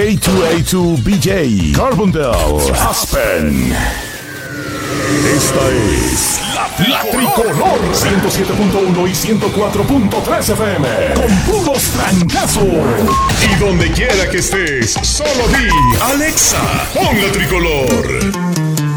A2A2BJ, Carbondale, Aspen. Esta es la Tricolor 107.1 y 104.3 FM. Con puros trancazos. Y donde quiera que estés, solo di Alexa, pon la Tricolor.